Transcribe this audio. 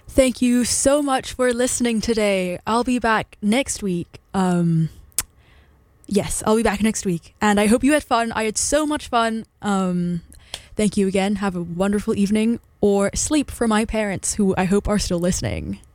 Thank you so much for listening today. I'll be back next week. Yes, I'll be back next week. And I hope you had fun. I had so much fun. Thank you again. Have a wonderful evening or sleep for my parents, who I hope are still listening.